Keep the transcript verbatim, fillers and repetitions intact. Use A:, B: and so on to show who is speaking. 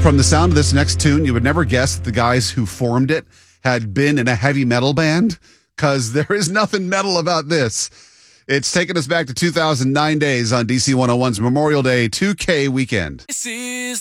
A: From the sound of this next tune, you would never guess that the guys who formed it had been in a heavy metal band, because there is nothing metal about this. It's taken us back to two thousand nine days on D C one oh one's Memorial Day two K weekend.
B: This is